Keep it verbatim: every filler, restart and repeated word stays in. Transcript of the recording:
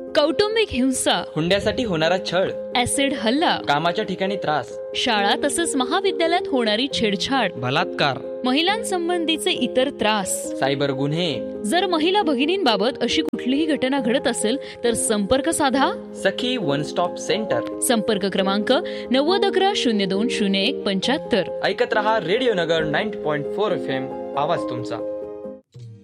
कौटुंबिक हिंसा, हुंड्यासाठी होणारा छळ, ऍसिड हल्ला, कामाच्या ठिकाणी त्रास, शाळा तसंच महाविद्यालयात होणारी छेडछाड, बलात्कार, महिलांसंबंधीचे इतर त्रास, सायबर गुन्हे. जर महिला भगिनींबाबत अशी कुठलीही घटना घडत असेल तर संपर्क साधा सखी वन स्टॉप सेंटर. संपर्क क्रमांक नव्वद अकरा शून्य दोन शून्य एक पंच्याहत्तर. ऐकत रहा रेडिओ नगर ninety point four F M, आवाज तुमचा.